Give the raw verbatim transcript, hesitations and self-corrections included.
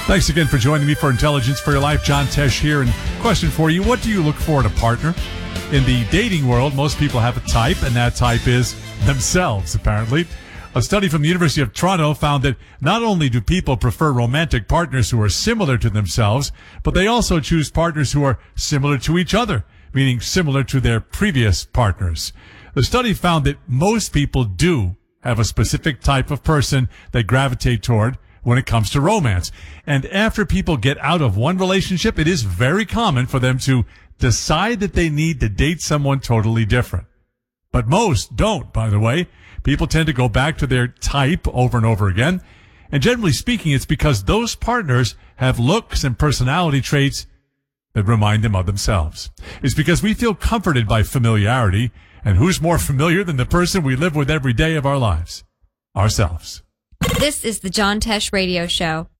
Thanks again for joining me for Intelligence for Your Life. John Tesh here. And question for you, what do you look for in a partner? In the dating world, most people have a type, and that type is themselves, apparently. A study from the University of Toronto found that not only do people prefer romantic partners who are similar to themselves, but they also choose partners who are similar to each other, meaning similar to their previous partners. The study found that most people do have a specific type of person they gravitate toward when it comes to romance. And after people get out of one relationship, it is very common for them to decide that they need to date someone totally different. But most don't, by the way. People tend to go back to their type over and over again. And generally speaking, it's because those partners have looks and personality traits that remind them of themselves. It's because we feel comforted by familiarity. And who's more familiar than the person we live with every day of our lives? Ourselves. This is the John Tesh Radio Show.